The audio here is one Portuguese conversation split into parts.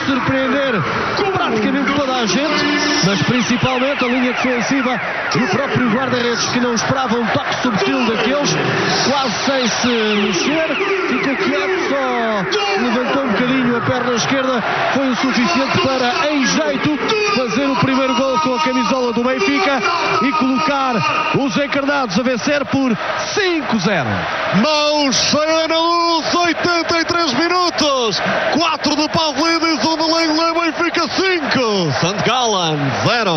surpreender praticamente toda a gente, mas principalmente a linha defensiva e o próprio guarda-redes, que não esperava um toque subtil daqueles, quase sem se mexer, ficou quieto, só levantou um bocadinho a perna esquerda, foi o suficiente para, em jeito, fazer o primeiro gol com a camisola do Benfica e colocar os encarnados a vencer por 5-0. Mãos cheia na luz, 83 minutos, 4 de Pavlidis, 1 de Lenglet, Benfica 5, St. Gallen 0.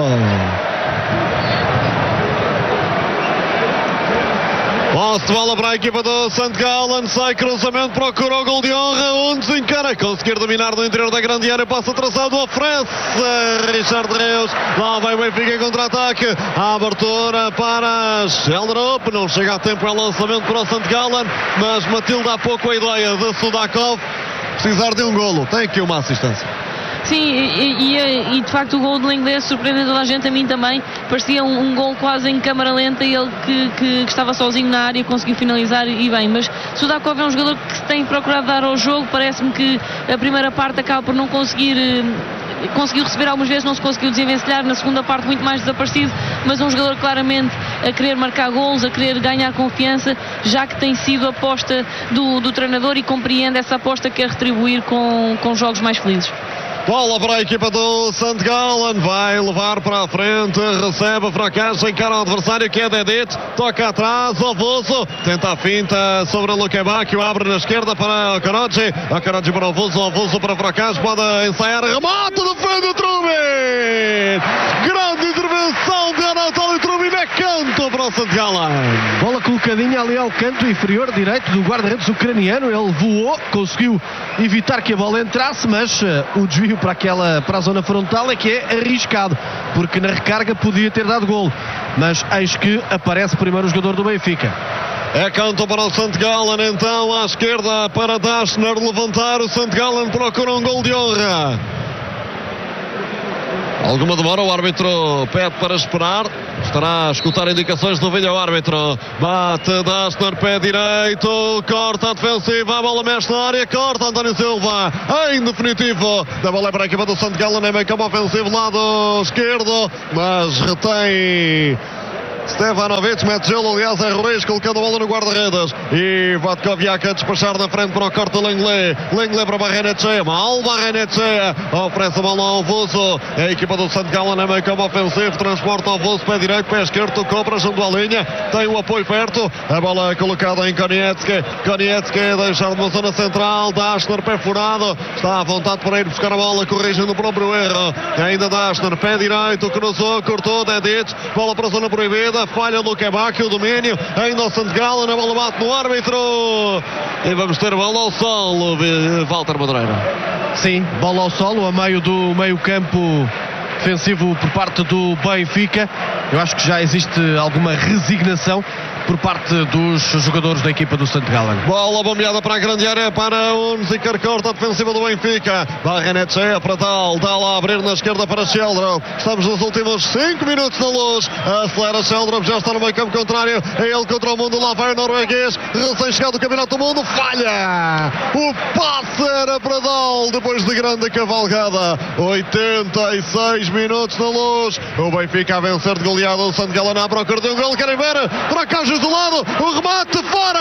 Posse de bola para a equipa do St. Gallen, sai cruzamento, procura o gol de honra, onde se encara, conseguir dominar no interior da grande área, passa atrasado, oferece Richard Reus, lá vai o Benfica em contra-ataque, a abertura para Sheldrup, não chega a tempo ao lançamento para o St. Gallen, mas Matilde há pouco a ideia de Sudakov precisar de um golo, tem aqui uma assistência. Sim, e de facto o gol de Lenglet surpreendeu toda a gente, a mim também. Parecia um gol quase em câmara lenta e ele que estava sozinho na área conseguiu finalizar e bem. Mas Sudakov é um jogador que tem procurado dar ao jogo. Parece-me que a primeira parte acaba por não conseguiu receber algumas vezes, não se conseguiu desenvencilhar. Na segunda parte muito mais desaparecido, mas um jogador claramente a querer marcar golos, a querer ganhar confiança, já que tem sido a aposta do treinador e compreende essa aposta que é retribuir com jogos mais felizes. Bola para a equipa do St. Gallen, vai levar para a frente, recebe a fracasso, encara o adversário que é Dedic, toca atrás, Ovuso, tenta a finta sobre o Lukebakio, abre na esquerda para o Karadzic para o Ovuso para fracasso, pode ensaiar, remate, defende o Trubin! Grande intervenção de Anatoly Trubin, é canto para o St. Gallen. Bola colocadinha ali ao canto inferior direito do guarda-redes ucraniano, ele voou, conseguiu evitar que a bola entrasse, mas o desvio para a zona frontal é que é arriscado, porque na recarga podia ter dado golo, mas eis que aparece primeiro o jogador do Benfica. É canto para o St. Gallen, então à esquerda para Dashner levantar, o St. Gallen procura um gol de honra. Alguma demora, o árbitro pede para esperar, estará a escutar indicações do vídeo árbitro. Bate Dashner, pé direito, corta a defensiva, a bola mexe na área, corta António Silva, em definitivo, da bola é para a equipa do St. Gallen, é meio campo ofensivo, lado esquerdo, mas retém Stevanovic, mete gelo, aliás é Ruiz colocando a bola no guarda-redes e Vatkoviak a despachar na frente para o corte de Lenglet para Barrenetxea, mal Barrenetxea oferece a bola ao Ovuso, a equipa do St. Gallen é meio campo ofensivo, transporta ao Ovuso, pé direito, pé esquerdo, cobra junto à linha, tem o apoio perto, a bola é colocada em Konietzki deixa uma zona central, Dashner, pé furado, está à vontade para ir buscar a bola, corrigindo o próprio erro, ainda Dashner, pé direito, cruzou, cortou, Dedic, bola para a zona proibida, falha do Lukebakio, o domínio ainda o St. Gallen, a bola bate no árbitro e vamos ter bola ao solo, Walter Madureira. Sim, bola ao solo a meio do meio campo defensivo por parte do Benfica. Eu acho que já existe alguma resignação por parte dos jogadores da equipa do St. Gallen. Bola bombeada para a grande área para Unziker, corta a defensiva do Benfica. Barrenetxea para Tal, a abrir na esquerda para Sheldrup. Estamos nos últimos 5 minutos na luz. Acelera Sheldrup, já está no meio campo contrário. É ele contra o mundo, lá vai o norueguês. Recém-chegado do Campeonato do Mundo, falha! O passe era para Tal, depois de grande cavalgada. 86 minutos na luz. O Benfica a vencer de goleada. O St. Gallen à procura de um gol, querem ver? Para cá, isolado, o remate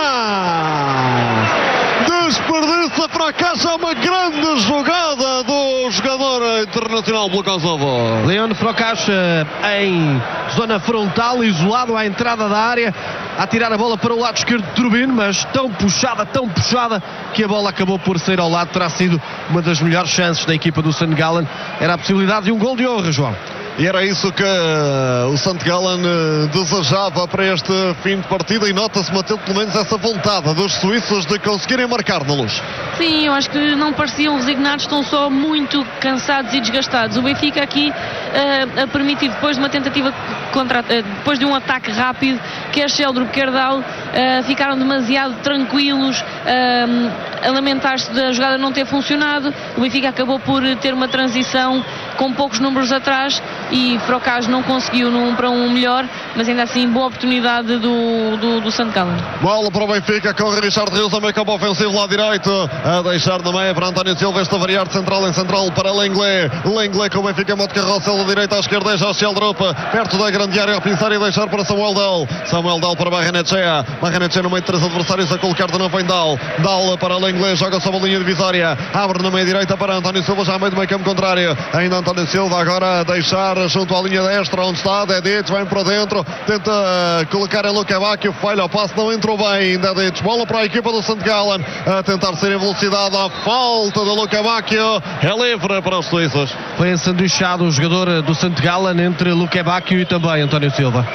fora! Desperdiça, fracassa, uma grande jogada do jogador internacional pelo Kosovo. Leon Frocas em zona frontal, isolado à entrada da área, a tirar a bola para o lado esquerdo de Trubin, mas tão puxada, que a bola acabou por sair ao lado. Terá sido uma das melhores chances da equipa do St. Gallen. Era a possibilidade de um gol de honra, João. E era isso que o St. Gallen desejava para este fim de partida, e nota-se, Matilde, pelo menos essa vontade dos suíços de conseguirem marcar na luz. Sim, eu acho que não pareciam resignados, estão só muito cansados e desgastados. O Benfica aqui a permitir, depois de uma tentativa depois de um ataque rápido, quer Sheldrup, quer Dal, ficaram demasiado tranquilos, a lamentar-se da jogada não ter funcionado. O Benfica acabou por ter uma transição com poucos números atrás e Frocas não conseguiu no 1 para 1 melhor, mas ainda assim boa oportunidade do St. Gallen. Bola para o Benfica, corre Richard Rios, a meio campo ofensivo lá direito, a deixar na meia para António Silva, esta variar de central em central para Lenglet com o Benfica, moto carrossel da direita à esquerda, já Sheldrup, perto da grande área, a pinçar e deixar para Samuel Dal para Barrenetxea no meio de 3 adversários, a colocar de novo em Dal para Lenglet, joga sobre a linha divisória, abre na meia direita para António Silva, já meio do meio campo contrário, ainda António Silva, agora a deixar junto à linha destra, onde está Dedic, vem para dentro, tenta colocar em Luka Bacchio, falha o passe, não entrou bem, Dedic, bola para a equipa do St. Gallen, a tentar sair em velocidade, a falta de Luka Bacchio, é livre para os suíços. Foi ensanduichado o jogador do St. Gallen entre Luka Bacchio e também António Silva.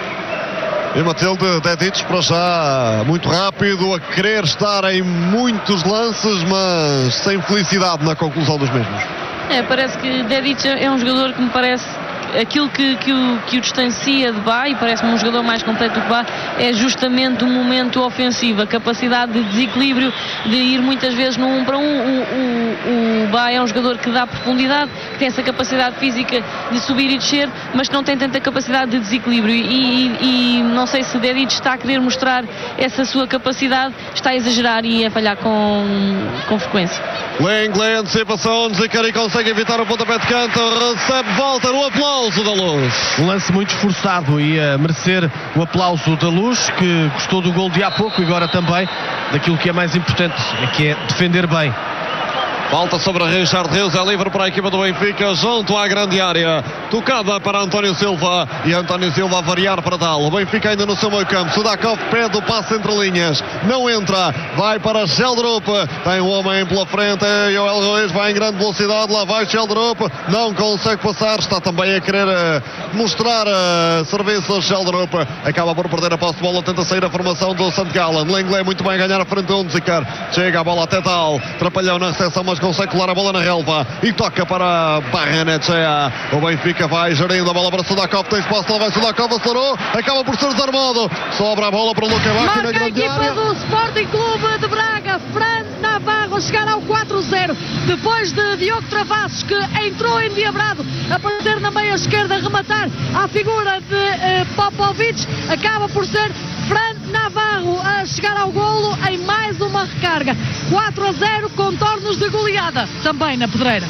E Matilde, Dedic para já muito rápido, a querer estar em muitos lances, mas sem felicidade na conclusão dos mesmos. Parece que Dedic é um jogador que me parece aquilo que o distancia de Bá, e parece-me um jogador mais completo do que Bá, é justamente o momento ofensivo, a capacidade de desequilíbrio, de ir muitas vezes no 1 para 1. O Bá é um jogador que dá profundidade, que tem essa capacidade física de subir e descer, mas que não tem tanta capacidade de desequilíbrio, e não sei se Dedic está a querer mostrar essa sua capacidade, está a exagerar e a falhar com frequência. Lenglet, antecipação, Zicari consegue evitar o pontapé de canto, recebe volta no aplauso da Luz. Um lance muito esforçado e a merecer o aplauso da Luz, que gostou do gol de há pouco e agora também daquilo que é mais importante, que é defender bem. Falta sobre Richard Rios, é livre para a equipa do Benfica, junto à grande área, tocada para António Silva, e António Silva a variar para Dal. O Benfica ainda no seu meio campo, Sudakov pede o passe entre linhas, não entra, vai para Sheldrup, tem um homem pela frente, Joel Ruiz vai em grande velocidade, lá vai Sheldrup, não consegue passar, está também a querer mostrar serviço a Sheldrup, acaba por perder a posse de bola, tenta sair a formação do St. Gallen. Lenglet muito bem ganhar a frente do Unziker, chega a bola até Dal, trapalhão na recepção, mas consegue colar a bola na relva e toca para Barrenetxea. O Benfica vai gerindo a bola para Sudakov, tem espaço, lá vai Sudakov, acelerou, acaba por ser desarmado, sobra a bola para o Luka Bacchio na grande área. Marca a equipa do Sporting Clube de Braga, Fran Navarro chegar ao 4-0, depois de Diogo Travassos, que entrou endiabrado a bater na meia esquerda, rematar à figura de Popovic, acaba por ser Fran Navarro a chegar ao golo em mais uma recarga. 4-0, contornos de goleada também na Pedreira.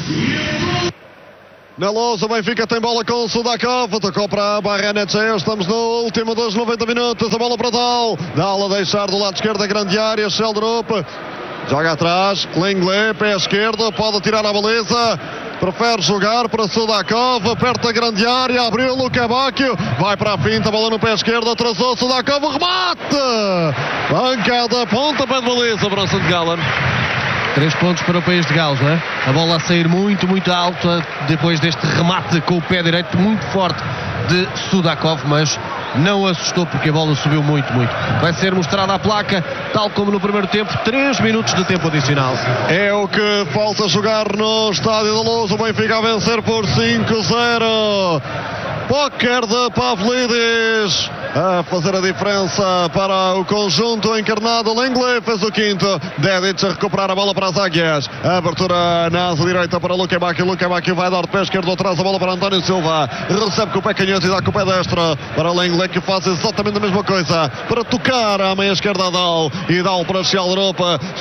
Na lousa, o Benfica tem bola com o Sudakov, tocou para a Barrenetxea, estamos no último dos 90 minutos, a bola para Dal a deixar do lado esquerdo da grande área, Sheldrup joga atrás, Lenglet, pé esquerdo, pode tirar a baliza, prefere jogar para Sudakov, perto da grande área, abriu Luka Bacchio, vai para a finta, bola no pé esquerdo, atrasou Sudakov, remate! Bancada, ponta para a baliza para o St. Gallen. 3 pontos para o país de Gales, não é? A bola a sair muito, muito alta depois deste remate com o pé direito muito forte de Sudakov, mas não assustou porque a bola subiu muito, muito. Vai ser mostrada a placa, tal como no primeiro tempo, 3 minutos de tempo adicional. É o que falta jogar no Estádio da Luz, o Benfica a vencer por 5-0. Póquer de Pavlidis a fazer a diferença para o conjunto encarnado. Lenglet fez o quinto, Dedic a recuperar a bola para as águias, a abertura na asa direita para Luka Bacchio vai dar de pé esquerdo atrás, a bola para António Silva, recebe com o pé canhoto e dá com o pé destro para Lenglet, que faz exatamente a mesma coisa para tocar à meia esquerda a Dal, e Dal para Sheldrup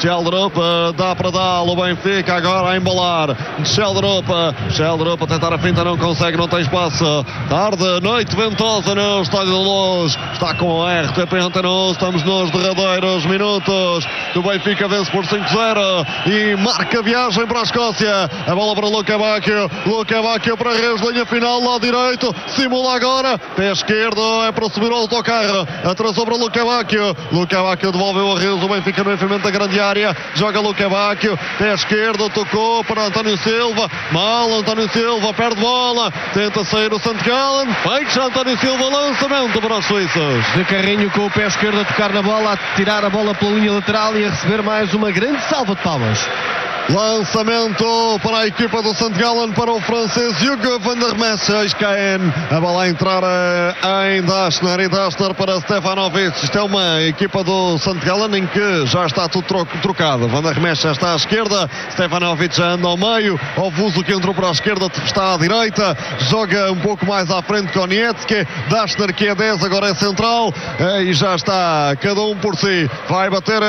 dá para Dal, o Benfica agora a embalar, Sheldrup a tentar a finta, não consegue, não tem espaço. Tarde, noite ventosa no Estádio da Luz, está com a RTP Antena, estamos nos derradeiros minutos, o Benfica vence por 5-0 e marca viagem para a Escócia. A bola para Luka Bacchio para Reus, linha final, lado direito, simula agora, pé esquerdo, é para subir o autocarro, atrasou para Luka Bacchio devolveu a Reus, o Benfica no enfiamento da grande área, joga Luka Bacchio, pé esquerdo, tocou para António Silva, mal António Silva, perde bola, tenta sair o St. Gallen, fecha António Silva, lançamento para os suíços. De carrinho com o pé esquerdo a tocar na bola, a tirar a bola pela linha lateral e a receber mais uma grande salva de palmas. Lançamento para a equipa do St. Gallen, para o francês Hugo van der Messen. A bola a entrar em Dashner, e Dashner para Stefanovic. Isto é uma equipa do St. Gallen em que já está tudo trocado. Van der Messen já está à esquerda, Stefanovic já anda ao meio, Ovuso que entrou para a esquerda está à direita, joga um pouco mais à frente com Nietzsche. Dashner, que é 10, agora é central, e já está cada um por si. Vai bater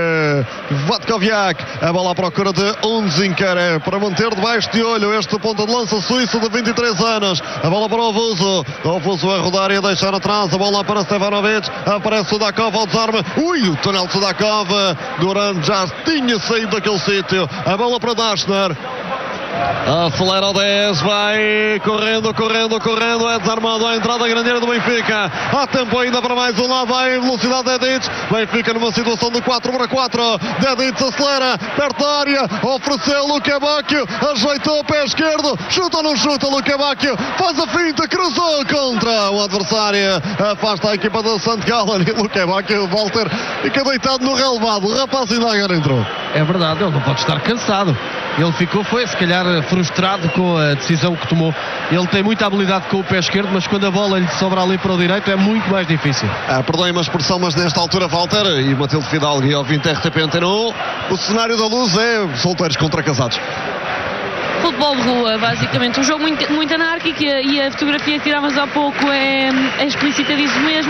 Vatkoviak, a bola à procura de Unzinker, para manter debaixo de olho este ponta de lança suíço de 23 anos. A bola para o Ovuso, Ovuso a rodar e a deixar atrás, a bola para Stefanovic, aparece Sudakov ao desarme. O túnel de Sudakov, Goran já tinha saído daquele sítio. A bola para Dashner, acelera o 10, vai correndo, é desarmado à entrada grandeira do Benfica. Há tempo ainda para mais um, lá vai em velocidade Dedic. Benfica numa situação de 4-4. Dedic acelera, perto da área, ofereceu Luka Bacchio, ajeitou o pé esquerdo, chuta ou não chuta, Luka Bacchio faz a finta, cruzou contra o adversário, afasta a equipa do St. Gallen, e Luka Bacchio, Walter, fica deitado no relevado. O rapaz ainda agora entrou. É verdade, ele não pode estar cansado. Ele foi se calhar frustrado com a decisão que tomou. Ele tem muita habilidade com o pé esquerdo, mas quando a bola lhe sobra ali para o direito é muito mais difícil. Perdoem-me a expressão, mas nesta altura, Walter e Matilde Fidalgo e ouvinte RTP Antena 1, o cenário da Luz é solteiros contra casados. Futebol de rua, basicamente, um jogo muito anárquico, e a fotografia que tirámos há pouco é explícita disso mesmo.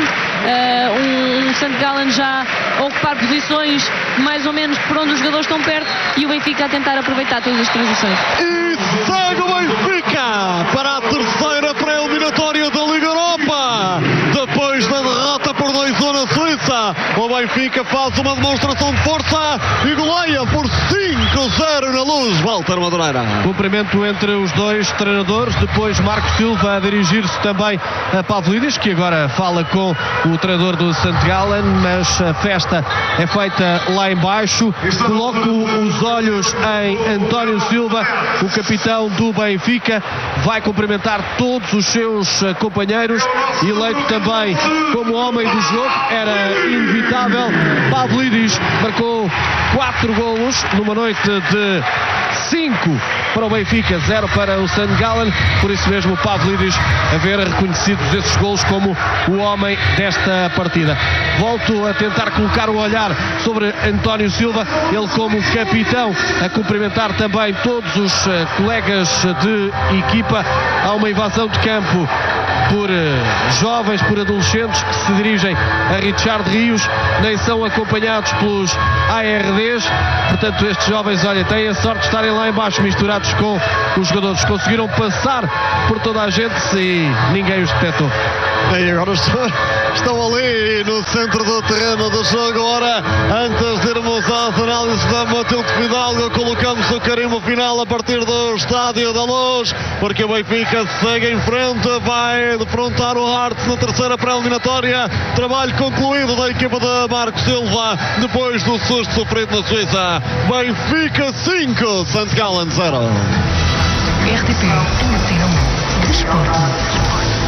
Um St. Gallen já a ocupar posições mais ou menos por onde os jogadores estão perto, e o Benfica a tentar aproveitar todas as transições. E segue o Benfica para a terceira pré-eliminatória da Liga Europa. Depois da derrota por 2-1 na Suíça, o Benfica faz uma demonstração de força e goleia por 5-0 na Luz. Walter Madureira. Cumprimento entre os dois treinadores, depois Marco Silva a dirigir-se também a Pavlidis, que agora fala com o treinador do St. Gallen, mas a festa é feita lá em baixo. Coloco os olhos em António Silva, o capitão do Benfica, vai cumprimentar todos os seus companheiros, eleito também como homem do jogo, era inevitável. Pavlidis marcou 4 golos numa noite de 5 para o Benfica, 0 para o St. Gallen, por isso mesmo o Pavlidis a ver reconhecidos esses golos como o homem desta partida. Volto a tentar colocar o olhar sobre António Silva, ele como capitão a cumprimentar também todos os colegas de equipa. Há uma invasão de campo por jovens, por adolescentes que se dirigem a Richard Rios, nem são acompanhados pelos ARDs, portanto estes jovens, olha, têm a sorte de estarem lá em baixo misturados com os jogadores, conseguiram passar por toda a gente e ninguém os detectou. E agora estão ali no centro do terreno do jogo. Ora, antes de irmos às análises da Matilde Fidalgo, colocamos o carimbo final a partir do Estádio da Luz, porque o Benfica segue em frente, vai defrontar o Hearts na terceira pré-eliminatória. Trabalho concluído da equipa de Marco Silva depois do susto sofrido na Suíça. Benfica 5, St. Gallen 0. RTP Antena 1 Desporto.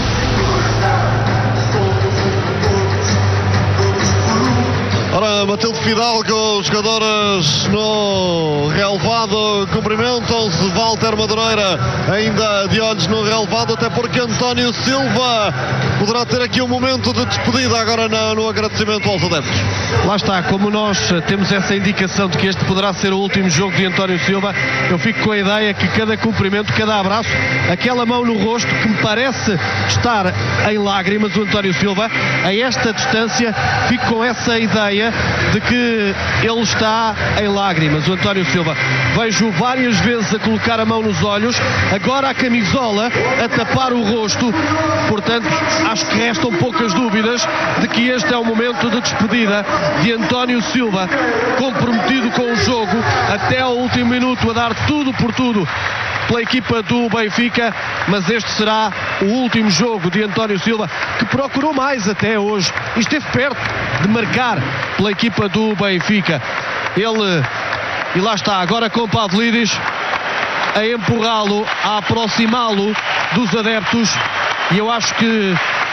Ora, Matilde Fidalgo, os jogadores no relevado cumprimentam-se. Walter Madureira ainda de olhos no relevado, até porque António Silva poderá ter aqui um momento de despedida agora no agradecimento aos adeptos. Lá está, como nós temos essa indicação de que este poderá ser o último jogo de António Silva, eu fico com a ideia que cada cumprimento, cada abraço, aquela mão no rosto que me parece estar em lágrimas, o António Silva, a esta distância, fico com essa ideia de que ele está em lágrimas, o António Silva. Vejo várias vezes a colocar a mão nos olhos, agora a camisola a tapar o rosto, portanto acho que restam poucas dúvidas de que este é o momento de despedida de António Silva, comprometido com o jogo até ao último minuto, a dar tudo por tudo pela equipa do Benfica, mas este será o último jogo de António Silva, que procurou mais até hoje e esteve perto de marcar pela equipa do Benfica. Ele, e lá está, agora com Pavlidis a empurrá-lo, a aproximá-lo dos adeptos, e eu acho que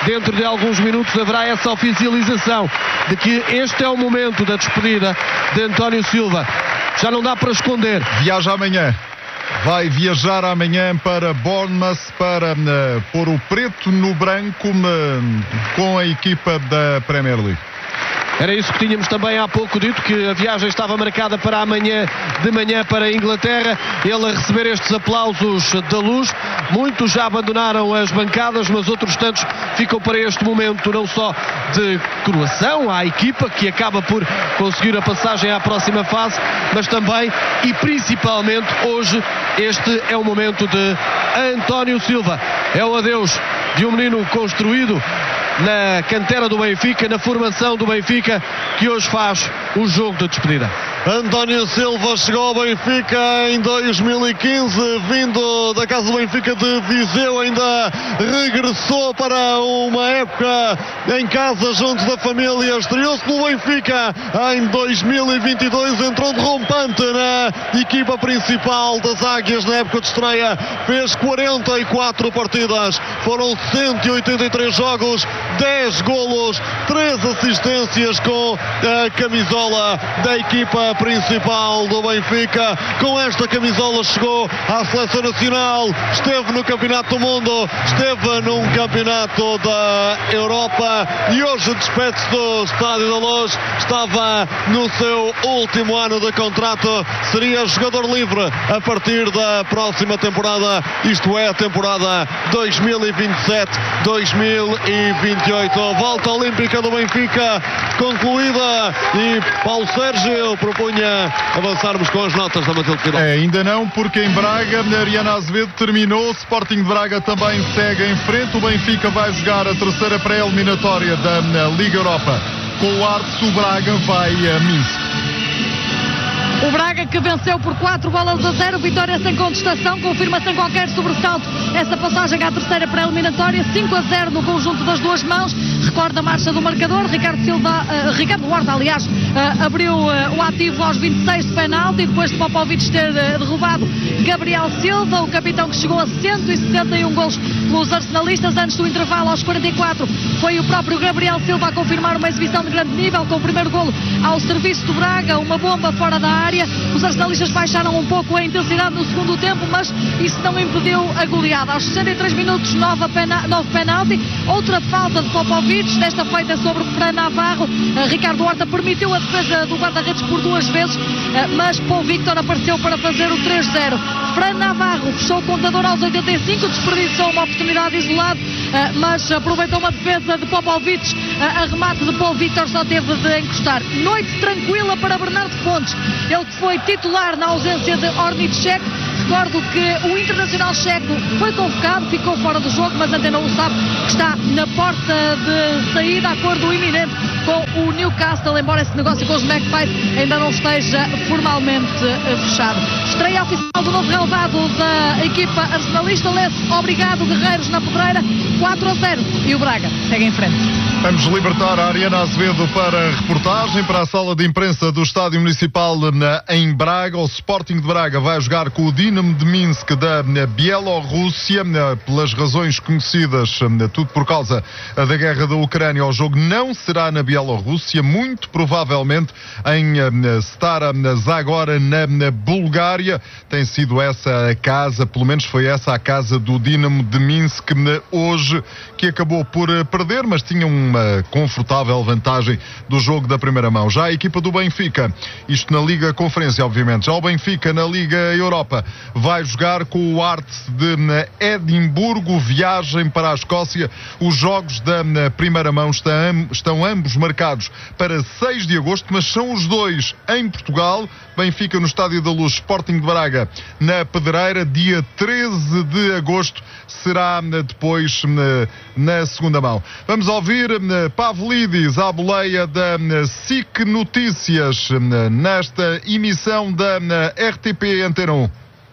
dentro de alguns minutos haverá essa oficialização de que este é o momento da despedida de António Silva. Já não dá para esconder. Viaja amanhã. Vai viajar amanhã para Bournemouth para pôr o preto no branco com a equipa da Premier League. Era isso que tínhamos também há pouco dito, que a viagem estava marcada para amanhã de manhã para a Inglaterra. Ele a receber estes aplausos da Luz. Muitos já abandonaram as bancadas, mas outros tantos ficam para este momento não só de coroação à equipa, que acaba por conseguir a passagem à próxima fase, mas também e principalmente hoje este é o momento de António Silva. É o adeus de um menino construído na cantera do Benfica, na formação do Benfica, que hoje faz o jogo de despedida. António Silva chegou ao Benfica em 2015, vindo da casa do Benfica de Viseu, ainda regressou para uma época em casa junto da família, estreou-se no Benfica em 2022, entrou de rompante na equipa principal das Águias na época de estreia, fez 44 partidas, foram 183 jogos, 10 golos, 3 assistências com a camisola da equipa principal do Benfica. Com esta camisola chegou à seleção nacional, esteve no Campeonato do Mundo, esteve num Campeonato da Europa e hoje despede-se do Estádio da Luz. Estava no seu último ano de contrato, seria jogador livre a partir da próxima temporada, isto é a temporada 2027-2028. Volta olímpica do Benfica concluída e Paulo Sérgio propunha avançarmos com as notas da Matilde final. Ainda não, porque em Braga Ariana Azevedo terminou, o Sporting de Braga também segue em frente, o Benfica vai jogar a terceira pré-eliminatória da Liga Europa com o Arts, o Braga vai a Minsk. O Braga que venceu por 4-0, vitória sem contestação, confirma sem qualquer sobressalto essa passagem à terceira pré-eliminatória, 5-0 no conjunto das duas mãos. Recorda a marcha do marcador, Ricardo Horta, aliás, abriu o ativo aos 26 de penalti, depois de Popovic ter derrubado Gabriel Silva, o capitão que chegou a 171 golos pelos arsenalistas. Antes do intervalo, aos 44, foi o próprio Gabriel Silva a confirmar uma exibição de grande nível, com o primeiro golo ao serviço do Braga, uma bomba fora da área. Os arsenalistas baixaram um pouco a intensidade no segundo tempo, mas isso não impediu a goleada. Aos 63 minutos, novo penalti, outra falta de Popovic, desta feita sobre Fran Navarro. Ricardo Horta permitiu a defesa do guarda-redes por 2 vezes, mas Paul Victor apareceu para fazer o 3-0. Fran Navarro fechou o contador aos 85, desperdiçou uma oportunidade isolada, mas aproveitou uma defesa de Popovic, a remate de Paul Victor só teve de encostar. Noite tranquila para Bernardo Fontes, ele que foi titular na ausência de Ornicek. Recordo que o internacional checo foi convocado, ficou fora do jogo, mas Antena 1 sabe que está na porta de saída, acordo iminente com o Newcastle, embora esse negócio com os Magpies ainda não esteja formalmente fechado. Estreia oficial do novo relevado da equipa arsenalista, lê-se obrigado Guerreiros na Pedreira, 4-0 e o Braga segue em frente. Vamos libertar a Ariana Azevedo para a reportagem, para a sala de imprensa do Estádio Municipal em Braga. O Sporting de Braga vai jogar com o Dinamo de Minsk da Bielorrússia, pelas razões conhecidas, tudo por causa da guerra da Ucrânia. O jogo não será na Bielorrússia, muito provavelmente em Stara Zagora, na Bulgária. Tem sido essa a casa, pelo menos foi essa a casa do Dinamo de Minsk hoje, que acabou por perder, mas tinha uma confortável vantagem do jogo da primeira mão. Já a equipa do Benfica, isto na Liga Conferência, obviamente, já o Benfica na Liga Europa vai jogar com o Arts de Edimburgo, viagem para a Escócia. Os jogos da primeira mão estão ambos marcados para 6 de agosto, mas são os dois em Portugal. Benfica no Estádio da Luz, Sporting de Braga na Pedreira, dia 13 de agosto será depois na segunda mão. Vamos ouvir Pavlidis à boleia da SIC Notícias nesta emissão da RTP Antena 1.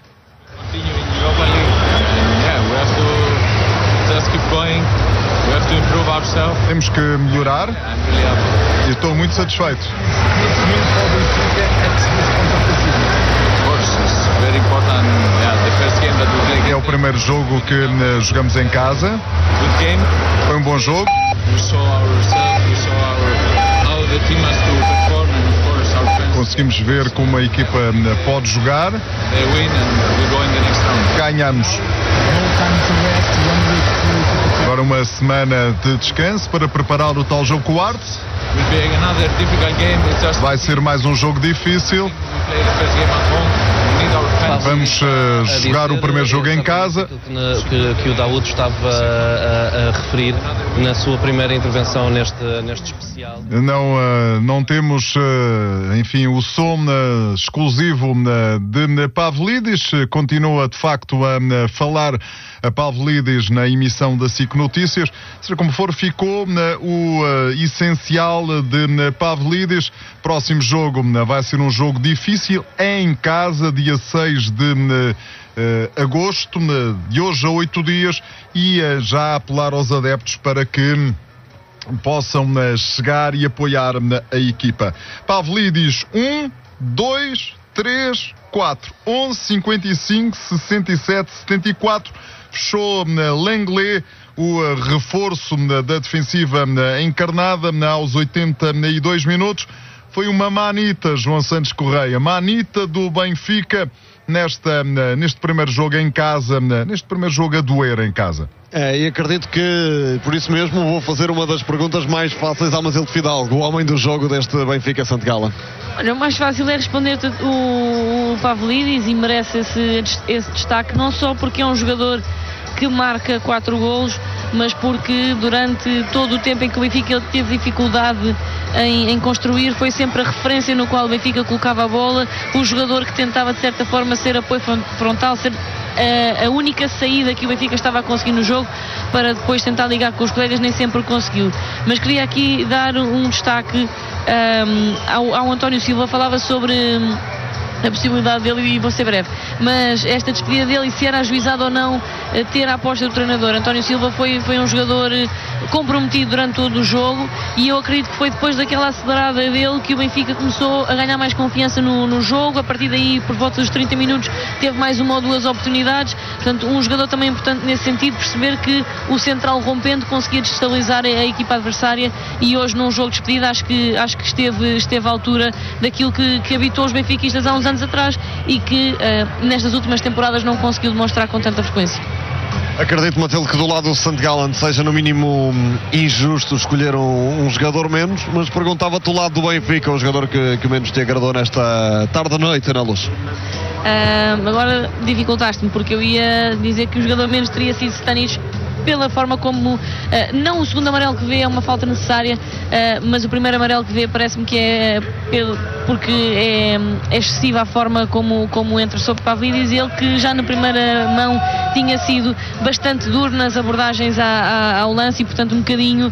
Temos que melhorar e estou muito satisfeito. Of course, it's very very important. The first game that we played. É o primeiro jogo que jogamos em casa. Good game. Foi um bom jogo. We saw ourselves. We saw how the team has to perform, and of course our fans. Conseguimos ver como a equipa pode jogar. They win and we go in the next round. Ganhamos. Agora uma semana de descanso para preparar o tal jogo com o Arts. Will be another difficult game. It's just Vai ser mais um jogo difícil. we play the first game at home. We need our fans. Vamos jogar o primeiro jogo em casa. Que o Daoud estava a referir na sua primeira intervenção neste especial. Não temos, enfim, o som exclusivo de Pavlidis. Continua, de facto, a falar a Pavlidis na emissão da SIC Notícias. Seja como for, ficou o essencial de Pavlidis. Próximo jogo vai ser um jogo difícil em casa, dia 6 de agosto, de hoje a 8 dias, e já apelar aos adeptos para que possam chegar e apoiar a equipa. Pavlidis 1, 2, 3, 4, 11, 55, 67, 74. Fechou Lenglet, o reforço da defensiva encarnada aos 82 minutos. Foi uma manita, João Santos Correia, manita do Benfica neste primeiro jogo em casa, neste primeiro jogo a doer em casa. E acredito que, por isso mesmo, vou fazer uma das perguntas mais fáceis ao Masilde Fidalgo, o homem do jogo deste Benfica-Santo Gala. Olha, o mais fácil é responder-te o Pavlidis, e merece esse destaque, não só porque é um jogador que marca 4 golos, mas porque durante todo o tempo em que o Benfica teve dificuldade em construir, foi sempre a referência no qual o Benfica colocava a bola, o jogador que tentava de certa forma ser apoio frontal, ser a única saída que o Benfica estava a conseguir no jogo para depois tentar ligar com os colegas, nem sempre conseguiu. Mas queria aqui dar um destaque ao António Silva. Falava sobre a possibilidade dele, e vou ser breve, mas esta despedida dele, e se era ajuizado ou não ter a aposta do treinador. António Silva foi um jogador comprometido durante todo o jogo, e eu acredito que foi depois daquela acelerada dele que o Benfica começou a ganhar mais confiança no jogo. A partir daí, por volta dos 30 minutos, teve mais uma ou duas oportunidades. Portanto, um jogador também importante nesse sentido, perceber que o central rompendo conseguia destabilizar a equipa adversária, e hoje num jogo de despedida acho que esteve à altura daquilo que habitou os benfiquistas há uns anos atrás, e que nestas últimas temporadas não conseguiu demonstrar com tanta frequência. Acredito, Matilde, que do lado do St. Gallen seja no mínimo injusto escolher um jogador menos, mas perguntava-te do lado do Benfica, o jogador que menos te agradou nesta tarde-noite na Luz. Agora dificultaste-me, porque eu ia dizer que o jogador menos teria sido Stanic, pela forma como, não o segundo amarelo que vê é uma falta necessária, mas o primeiro amarelo que vê parece-me que é porque é excessiva a forma como entra sobre Pavlidis, ele que já na primeira mão tinha sido bastante duro nas abordagens ao lance, e portanto um bocadinho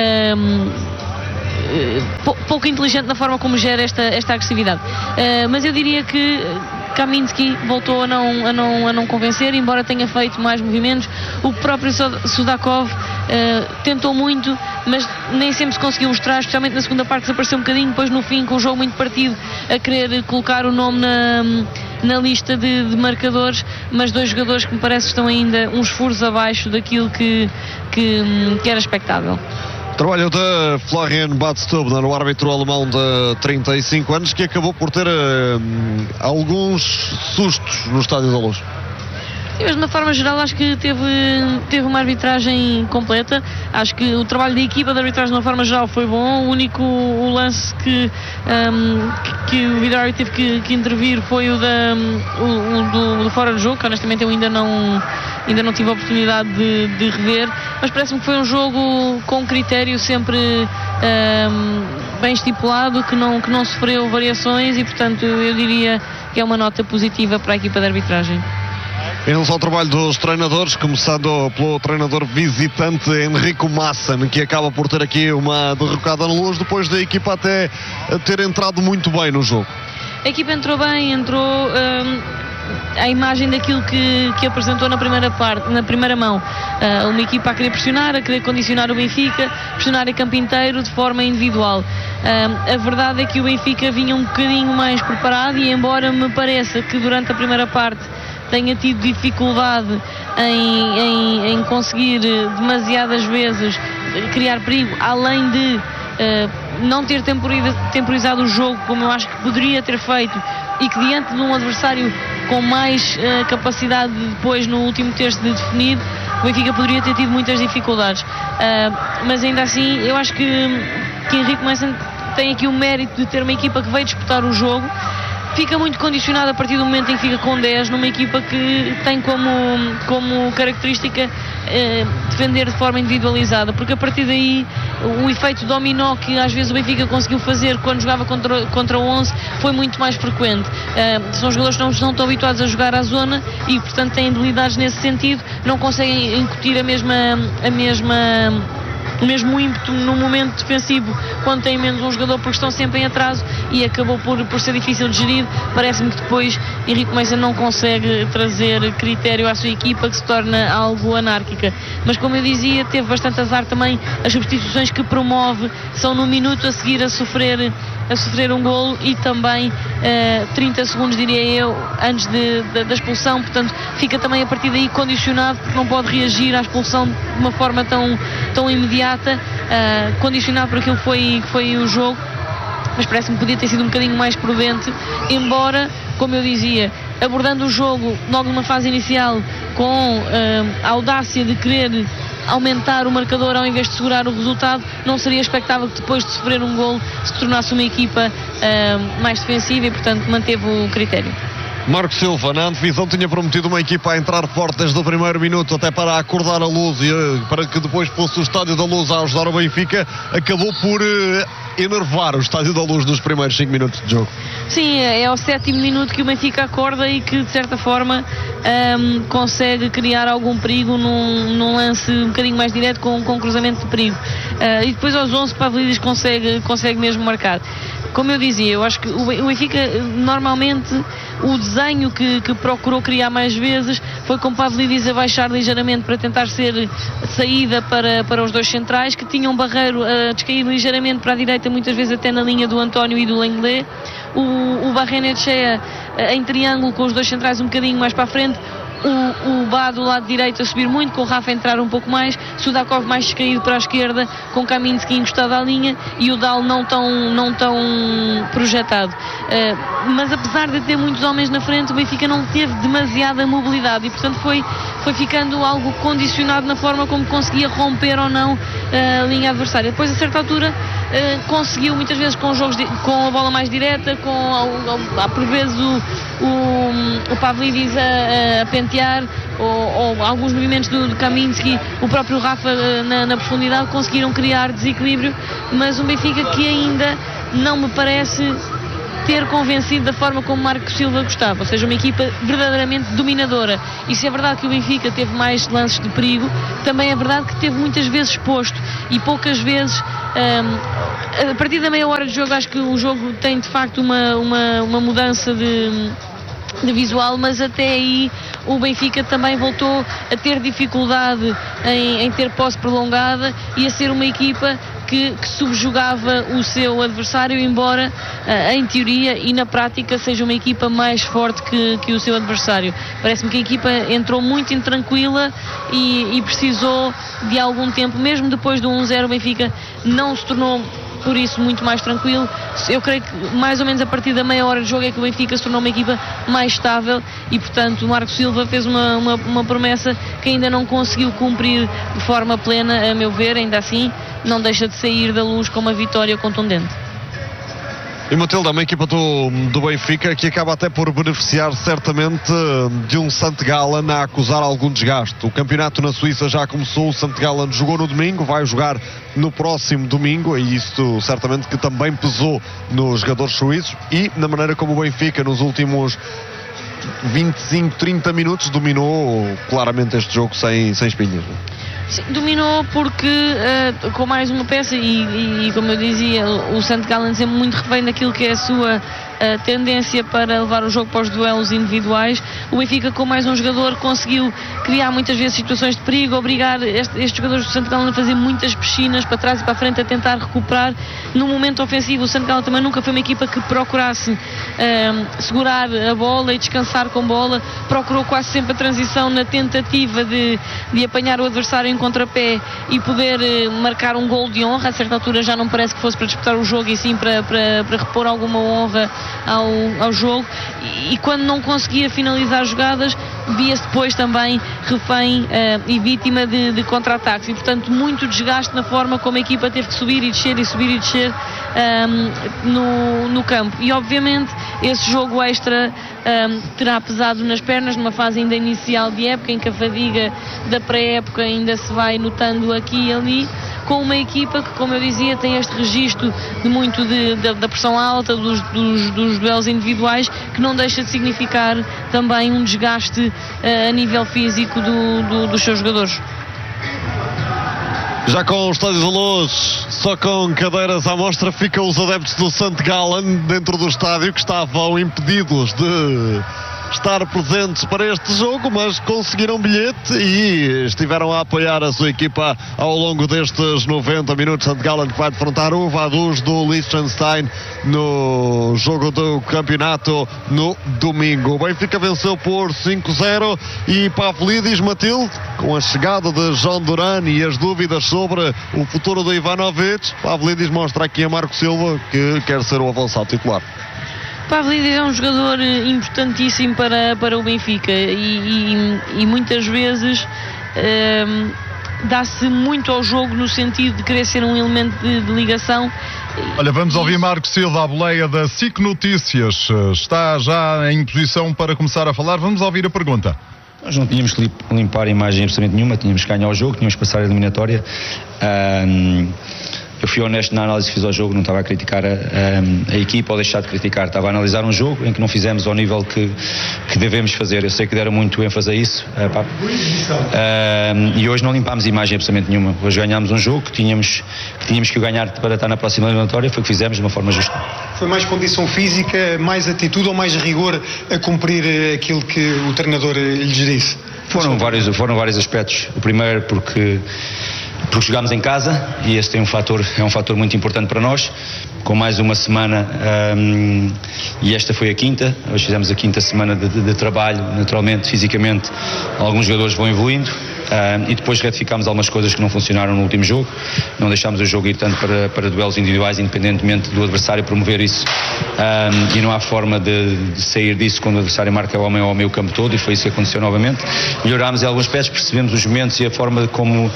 pouco inteligente na forma como gera esta agressividade, mas eu diria que Kaminski voltou a não convencer, embora tenha feito mais movimentos. O próprio Sudakov tentou muito, mas nem sempre se conseguiu mostrar, especialmente na segunda parte desapareceu um bocadinho, depois no fim, com o jogo muito partido, a querer colocar o nome na lista de marcadores, mas dois jogadores que me parece estão ainda uns furos abaixo daquilo que era expectável. Trabalho de Florian Badstubner, o árbitro alemão de 35 anos, que acabou por ter alguns sustos no Estádio da Luz. Mas de uma forma geral acho que teve uma arbitragem completa. Acho que o trabalho da equipa de arbitragem de uma forma geral foi bom. O único lance que o vídeo teve que intervir foi o do fora de jogo, que honestamente eu ainda não tive a oportunidade de rever, mas parece-me que foi um jogo com critério, sempre bem estipulado, que não sofreu variações, e portanto eu diria que é uma nota positiva para a equipa de arbitragem. Em relação ao trabalho dos treinadores, começando pelo treinador visitante Enrico Masson, que acaba por ter aqui uma derrocada na Luz, depois da equipa até ter entrado muito bem no jogo. A equipa entrou bem, a imagem daquilo que apresentou na primeira mão, uma equipa a querer pressionar, a querer condicionar o Benfica, pressionar em campo inteiro de forma individual. A verdade é que o Benfica vinha um bocadinho mais preparado e, embora me pareça que durante a primeira parte tenha tido dificuldade em conseguir demasiadas vezes criar perigo, além de não ter temporizado o jogo como eu acho que poderia ter feito, e que diante de um adversário com mais capacidade depois no último terço de definir, o Benfica poderia ter tido muitas dificuldades, mas ainda assim eu acho que Henrique Messen tem aqui o mérito de ter uma equipa que veio disputar o jogo. Fica muito condicionado a partir do momento em que fica com 10 numa equipa que tem como característica defender de forma individualizada, porque a partir daí o efeito dominó que às vezes o Benfica conseguiu fazer quando jogava contra o 11 foi muito mais frequente. São jogadores que não estão tão habituados a jogar à zona e portanto têm debilidades nesse sentido, não conseguem incutir o mesmo ímpeto no momento defensivo quando tem menos um jogador, porque estão sempre em atraso, e acabou por ser difícil de gerir. Parece-me que depois Henrique Meisen não consegue trazer critério à sua equipa, que se torna algo anárquica. Mas como eu dizia, teve bastante azar também. As substituições que promove são no minuto a seguir a sofrer um golo e também 30 segundos, diria eu, antes da expulsão. Portanto, fica também a partir daí condicionado, porque não pode reagir à expulsão de uma forma tão imediata, condicionado por aquilo que foi o jogo. Mas parece-me que podia ter sido um bocadinho mais prudente, embora, como eu dizia, abordando o jogo logo numa fase inicial com a audácia de querer aumentar o marcador ao invés de segurar o resultado, não seria expectável que depois de sofrer um golo se tornasse uma equipa mais defensiva e, portanto, manteve o critério. Marco Silva, na antevisão, tinha prometido uma equipa a entrar forte desde o primeiro minuto, até para acordar a Luz e para que depois fosse o Estádio da Luz a ajudar o Benfica. Acabou por enervar o Estádio da Luz nos primeiros 5 minutos de jogo. Sim, é ao 7º minuto que o Benfica acorda e que, de certa forma, consegue criar algum perigo num lance um bocadinho mais direto com cruzamento de perigo. E depois aos 11 Pavlidis consegue mesmo marcar. Como eu dizia, eu acho que o Benfica, normalmente, o desenho que procurou criar mais vezes foi com Pavlidis a baixar ligeiramente para tentar ser saída para os dois centrais, que tinham Barreiro a descair ligeiramente para a direita, muitas vezes até na linha do António e do Lenglet. O Barrenetxea em triângulo com os dois centrais um bocadinho mais para a frente. O Bá do lado direito a subir muito, com o Rafa a entrar um pouco mais, Sudakov mais descaído para a esquerda, com Kaminski encostado à linha e o Dal não tão projetado. Mas apesar de ter muitos homens na frente, o Benfica não teve demasiada mobilidade e, portanto, foi ficando algo condicionado na forma como conseguia romper ou não a linha adversária. Depois, a certa altura, conseguiu muitas vezes com a bola mais direta, por vezes o Pavlidis a pentear, ou alguns movimentos do Kaminski, o próprio Rafa na profundidade, conseguiram criar desequilíbrio, mas um Benfica que ainda não me parece ter convencido da forma como Marco Silva gostava, ou seja, uma equipa verdadeiramente dominadora. E se é verdade que o Benfica teve mais lances de perigo, também é verdade que teve muitas vezes exposto e poucas vezes. A partir da meia hora de jogo, acho que o jogo tem de facto uma mudança de visual, mas até aí o Benfica também voltou a ter dificuldade em ter posse prolongada e a ser uma equipa que subjugava o seu adversário, embora em teoria e na prática seja uma equipa mais forte que o seu adversário. Parece-me que a equipa entrou muito intranquila e precisou de algum tempo, mesmo depois do 1-0 o Benfica não se tornou por isso muito mais tranquilo. Eu creio que mais ou menos a partir da meia hora de jogo é que o Benfica se tornou uma equipa mais estável e, portanto, o Marco Silva fez uma promessa que ainda não conseguiu cumprir de forma plena, a meu ver. Ainda assim não deixa de sair da Luz com uma vitória contundente. E, Matilde, é uma equipa do Benfica que acaba até por beneficiar certamente de um St. Gallen a acusar algum desgaste. O campeonato na Suíça já começou, o St. Gallen jogou no domingo, vai jogar no próximo domingo, e isso certamente que também pesou nos jogadores suíços e na maneira como o Benfica nos últimos 25, 30 minutos dominou claramente este jogo sem espinhas. Sim, dominou porque com mais uma peça e como eu dizia, o St. Gallen sempre muito refém daquilo que é a sua tendência para levar o jogo para os duelos individuais. O Benfica, com mais um jogador, conseguiu criar muitas vezes situações de perigo, obrigar estes jogadores do Santo Galo a fazer muitas piscinas para trás e para a frente, a tentar recuperar. No momento ofensivo, o Santo Galo também nunca foi uma equipa que procurasse segurar a bola e descansar com bola. Procurou quase sempre a transição na tentativa de apanhar o adversário em contrapé e poder marcar um gol de honra. A certa altura já não parece que fosse para disputar o jogo, e sim para repor alguma honra ao jogo, e quando não conseguia finalizar jogadas, via-se depois também refém e vítima de contra-ataques, e portanto muito desgaste na forma como a equipa teve que subir e descer no campo. E obviamente esse jogo extra terá pesado nas pernas numa fase ainda inicial de época, em que a fadiga da pré-época ainda se vai notando aqui e ali, com uma equipa que, como eu dizia, tem este registro de muito da pressão alta, dos duelos individuais, que não deixa de significar também um desgaste a nível físico dos seus jogadores. Já com o Estádio da Luz, só com cadeiras à mostra, ficam os adeptos do St. Gallen dentro do estádio, que estavam impedidos de estar presentes para este jogo, mas conseguiram bilhete e estiveram a apoiar a sua equipa ao longo destes 90 minutos. St. Gallen que vai defrontar o Vaduz do Liechtenstein no jogo do campeonato no domingo. O Benfica venceu por 5-0 e Pavlidis, Matilde, com a chegada de João Duran e as dúvidas sobre o futuro do Ivanovic, Pavlidis mostra aqui a Marco Silva que quer ser o avançado titular. Pavlidis é um jogador importantíssimo para o Benfica e muitas vezes dá-se muito ao jogo no sentido de querer ser um elemento de ligação. Olha, vamos ouvir Marco Silva, à boleia da SIC Notícias. Está já em posição para começar a falar. Vamos ouvir a pergunta. Nós não tínhamos que limpar a imagem absolutamente nenhuma, tínhamos que ganhar o jogo, tínhamos que passar a eliminatória. Eu fui honesto na análise que fiz ao jogo, não estava a criticar a equipa ou deixar de criticar, estava a analisar um jogo em que não fizemos ao nível que devemos fazer. Eu sei que deram muito ênfase a isso, e hoje não limpámos imagem absolutamente nenhuma. Hoje ganhámos um jogo que tínhamos que ganhar para estar na próxima eliminatória, foi o que fizemos de uma forma justa. Foi mais condição física, mais atitude ou mais rigor a cumprir aquilo que o treinador lhes disse? Foram vários aspectos. O primeiro porque jogámos em casa e esse é um fator muito importante para nós, com mais uma semana, e esta foi a quinta. Hoje fizemos a quinta semana de trabalho. Naturalmente, fisicamente, alguns jogadores vão evoluindo, e depois retificámos algumas coisas que não funcionaram no último jogo. Não deixámos o jogo ir tanto para duelos individuais, independentemente do adversário promover isso, e não há forma de sair disso quando o adversário marca o homem ao meio campo todo, e foi isso que aconteceu novamente. Melhorámos em alguns aspectos, percebemos os momentos e a forma de como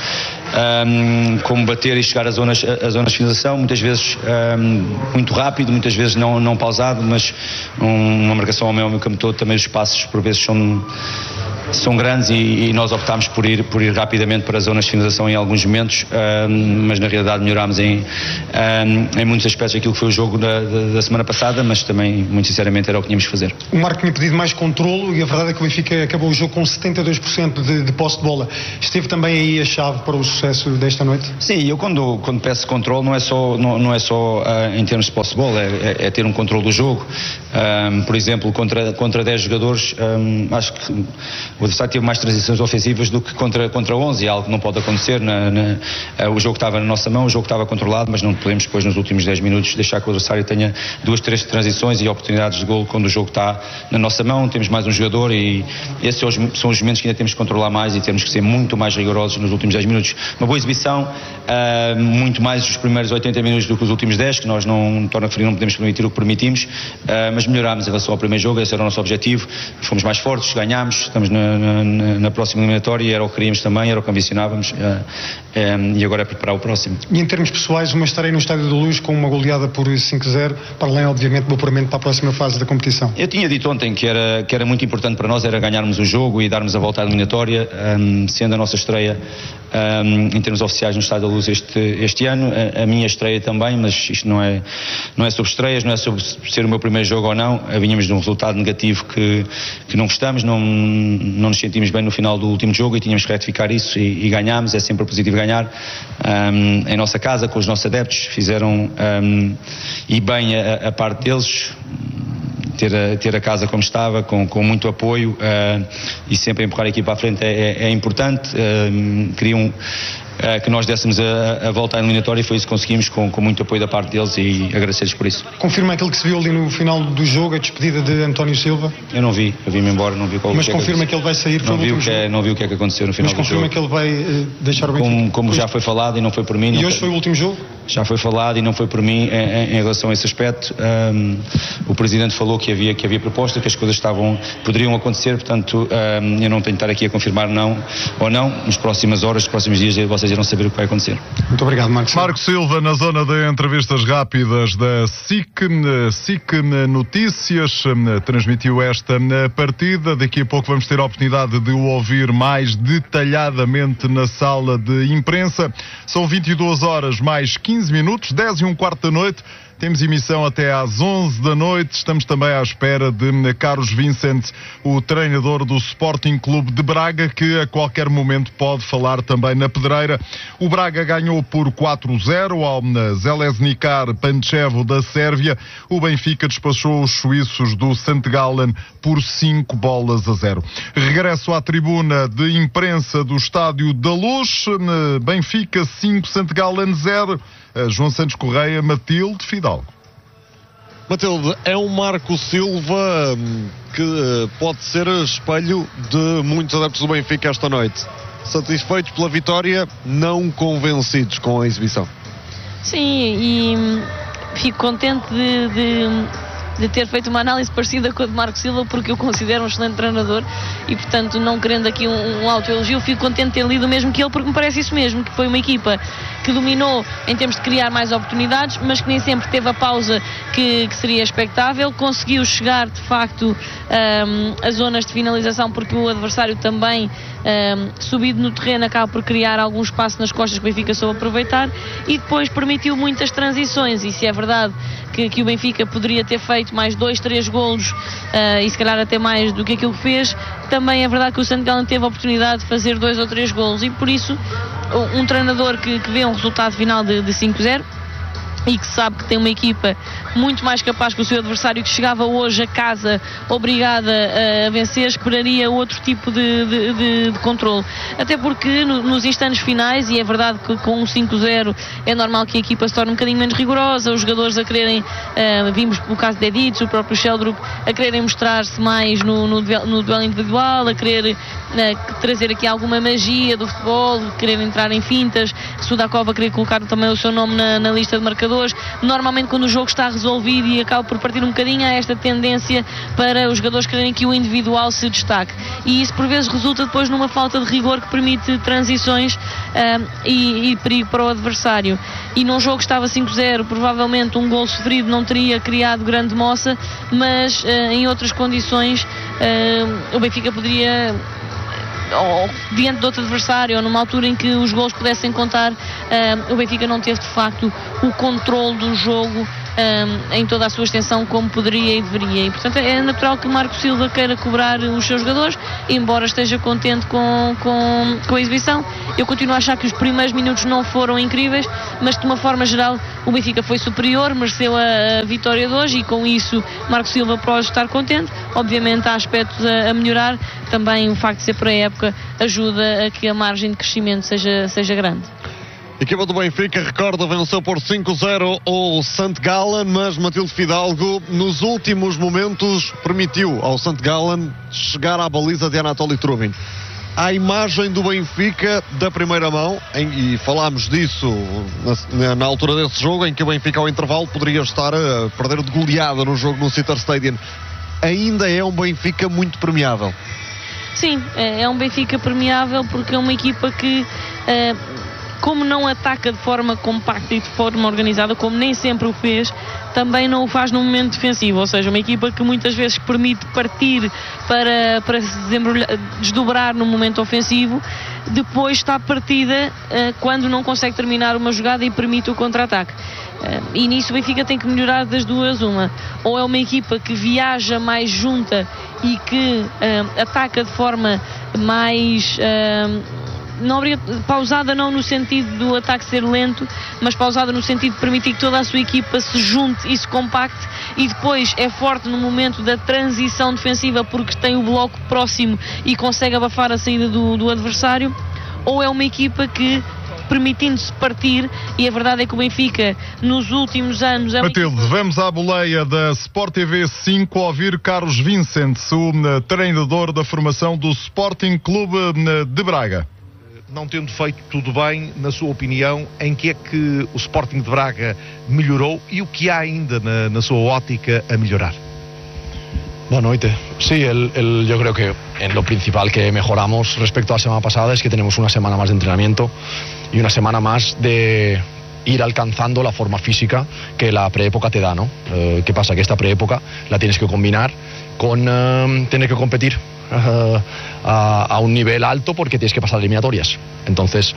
bater e chegar às zonas de finalização, muitas vezes muito rápido, muitas vezes não pausado, mas uma marcação ao meio campo todo. Também os espaços por vezes são grandes e nós optámos por ir rapidamente para as zonas de finalização em alguns momentos, mas na realidade melhorámos em muitos aspectos aquilo que foi o jogo da semana passada, mas também, muito sinceramente, era o que tínhamos que fazer. O Marco tinha pedido mais controlo e a verdade é que o Benfica acabou o jogo com 72% de posse de bola. Esteve também aí a chave para o sucesso desta noite? Sim, eu quando peço controle não é só em termos de posse de bola, é ter um controle do jogo. Por exemplo, contra 10 jogadores, acho que o adversário teve mais transições ofensivas do que contra 11, é algo que não pode acontecer. O jogo estava na nossa mão, o jogo estava controlado, mas não podemos depois nos últimos 10 minutos deixar que o adversário tenha 2, 3 transições e oportunidades de golo quando o jogo está na nossa mão. Temos mais um jogador e esses são os momentos que ainda temos que controlar mais e temos que ser muito mais rigorosos nos últimos 10 minutos. Uma boa exibição, muito mais os primeiros 80 minutos do que os últimos 10, que nós não podemos permitir o que permitimos, mas melhorámos em relação ao primeiro jogo. Esse era o nosso objetivo, fomos mais fortes, ganhámos, estamos na próxima eliminatória e era o que queríamos também, era o que ambicionávamos, e agora é preparar o próximo. E em termos pessoais, uma estreia no Estádio da Luz com uma goleada por 5-0, para além obviamente do apuramento para a próxima fase da competição? Eu tinha dito ontem que era muito importante para nós, era ganharmos o jogo e darmos a volta à eliminatória, sendo a nossa estreia em termos oficiais no Estádio da Luz este ano, a minha estreia também, mas isto não é sobre estreias, não é sobre ser o meu primeiro jogo ou não. Vínhamos de um resultado negativo que não gostamos, não nos sentimos bem no final do último jogo e tínhamos que retificar isso e ganhámos. É sempre positivo ganhar em nossa casa, com os nossos adeptos, fizeram e bem a parte deles. ter a casa como estava, com muito apoio, e sempre empurrar a equipa à frente é importante. Queriam que nós dessemos a volta à eliminatória e foi isso que conseguimos com muito apoio da parte deles e agradecer-lhes por isso. Confirma aquilo que se viu ali no final do jogo, a despedida de António Silva? Eu não vi, eu vim-me embora, não vi qual. Mas confirma que ele vai sair pelo último jogo? Não vi o que é que aconteceu no final do jogo. Mas confirma que ele vai deixar o Benfica? Como já foi falado e não foi por mim. E hoje foi o último jogo? Já foi falado e não foi por mim em relação a esse aspecto. O Presidente falou que havia proposta, que as coisas poderiam acontecer, portanto eu não tenho de estar aqui a confirmar não ou não. Nas próximas horas, nos próximos dias vocês irão saber o que vai acontecer. Muito obrigado, Marcos. Marco Silva, na zona de entrevistas rápidas da SIC Notícias, transmitiu esta partida. Daqui a pouco vamos ter a oportunidade de o ouvir mais detalhadamente na sala de imprensa. São 22 horas mais 15 minutos, 10:15 da noite. Temos emissão até às 11 da noite. Estamos também à espera de Carlos Vicente, o treinador do Sporting Clube de Braga, que a qualquer momento pode falar também na pedreira. O Braga ganhou por 4-0 ao Željezničar Pančevo da Sérvia. O Benfica despachou os suíços do St. Gallen por 5-0. Regresso à tribuna de imprensa do Estádio da Luz. Benfica 5, St. Gallen 0. João Santos Correia, Matilde Fidalgo. Matilde, é um Marco Silva que pode ser espelho de muitos adeptos do Benfica esta noite. Satisfeitos pela vitória, não convencidos com a exibição. Sim, e fico contente de ter feito uma análise parecida com a de Marco Silva, porque eu considero um excelente treinador e, portanto, não querendo aqui um autoelogio, fico contente de ter lido o mesmo que ele, porque me parece isso mesmo, que foi uma equipa que dominou em termos de criar mais oportunidades, mas que nem sempre teve a pausa que seria expectável, conseguiu chegar de facto a zonas de finalização, porque o adversário também subido no terreno acaba por criar algum espaço nas costas que o Benfica soube aproveitar, e depois permitiu muitas transições. E se é verdade que o Benfica poderia ter feito mais 2, 3 golos e se calhar até mais do que aquilo que fez, também é verdade que o St. Gallen teve a oportunidade de fazer 2 ou 3 golos, e por isso um treinador que vê um resultado final de 5-0 e que sabe que tem uma equipa muito mais capaz que o seu adversário, que chegava hoje a casa obrigada a vencer, esperaria outro tipo de controle. Até porque nos instantes finais, e é verdade que com um 5-0 é normal que a equipa se torne um bocadinho menos rigorosa, os jogadores a quererem, vimos o caso de Edic, o próprio Sheldrup, a quererem mostrar-se mais no duelo individual, a querer trazer aqui alguma magia do futebol, querer entrar em fintas, Sudakov a querer colocar também o seu nome na lista de marcadores. Normalmente, quando o jogo está resolvido e acaba por partir um bocadinho, há esta tendência para os jogadores quererem que o individual se destaque, e isso por vezes resulta depois numa falta de rigor que permite transições e perigo para o adversário. E num jogo que estava 5-0, provavelmente um gol sofrido não teria criado grande moça, mas em outras condições o Benfica poderia, ou diante de outro adversário, ou numa altura em que os gols pudessem contar, o Benfica não teve de facto o controle do jogo em toda a sua extensão como poderia e deveria, e portanto é natural que Marco Silva queira cobrar os seus jogadores, embora esteja contente com a exibição. Eu continuo a achar que os primeiros minutos não foram incríveis, mas de uma forma geral o Benfica foi superior, mereceu a vitória de hoje, e com isso Marco Silva pode estar contente. Obviamente há aspectos a melhorar, também o facto de ser pré-época ajuda a que a margem de crescimento seja grande. A equipa do Benfica, recorda, venceu por 5-0 o St. Gallen, mas Matilde Fidalgo, nos últimos momentos, permitiu ao St. Gallen chegar à baliza de Anatoly Trubin. A imagem do Benfica da primeira mão, e falámos disso na altura desse jogo, em que o Benfica ao intervalo poderia estar a perder de goleada no jogo no Sitter Stadium, ainda é um Benfica muito permeável. Sim, é um Benfica permeável, porque é uma equipa que, como não ataca de forma compacta e de forma organizada, como nem sempre o fez, também não o faz num momento defensivo. Ou seja, uma equipa que muitas vezes permite partir para se desdobrar no momento ofensivo, depois está partida quando não consegue terminar uma jogada e permite o contra-ataque. E nisso o Benfica tem que melhorar das duas uma. Ou é uma equipa que viaja mais junta e que ataca de forma mais pausada não no sentido do ataque ser lento, mas pausada no sentido de permitir que toda a sua equipa se junte e se compacte, e depois é forte no momento da transição defensiva porque tem o bloco próximo e consegue abafar a saída do adversário, ou é uma equipa que, permitindo-se partir, e a verdade é que o Benfica nos últimos anos... Matilde, vamos à boleia da Sport TV 5 ouvir Carlos Vicentes, o treinador da formação do Sporting Clube de Braga. Não tendo feito tudo bem, na sua opinião, em que é que o Sporting de Braga melhorou e o que há ainda na sua ótica a melhorar? Buenas noches. Sí, yo creo que en lo principal que mejoramos respecto a la semana pasada es que tenemos una semana más de entrenamiento y una semana más de ir alcanzando la forma física que la preépoca te da, ¿no? ¿Qué pasa? Que esta preépoca la tienes que combinar con tener que competir a un nivel alto porque tienes que pasar eliminatorias. Entonces,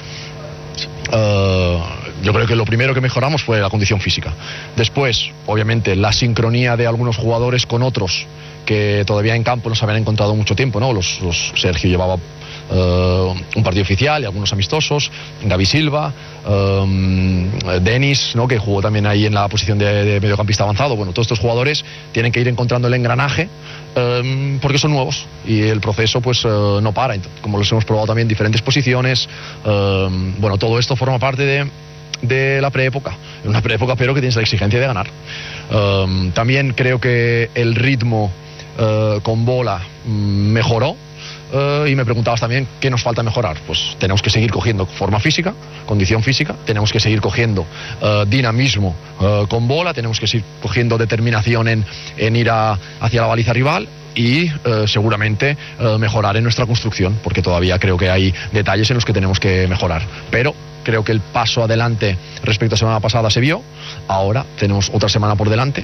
yo creo que lo primero que mejoramos fue la condición física. Después, obviamente, la sincronía de algunos jugadores con otros que todavía en campo no se habían encontrado mucho tiempo, ¿no? Sergio llevaba un partido oficial y algunos amistosos, Gaby Silva, Denis, ¿no? Que jugó también ahí en la posición de mediocampista avanzado. Bueno, todos estos jugadores tienen que ir encontrando el engranaje porque son nuevos y el proceso pues no para. Entonces, como los hemos probado también en diferentes posiciones, bueno, todo esto forma parte de la preépoca, una preépoca pero que tienes la exigencia de ganar. También creo que el ritmo con bola mejoró. Y me preguntabas también qué nos falta mejorar. Pues tenemos que seguir cogiendo forma física, condición física, tenemos que seguir cogiendo dinamismo con bola, tenemos que seguir cogiendo determinación en ir hacia la baliza rival y seguramente mejorar en nuestra construcción, porque todavía creo que hay detalles en los que tenemos que mejorar. Pero creo que el paso adelante respecto a la semana pasada se vio. Ahora tenemos otra semana por delante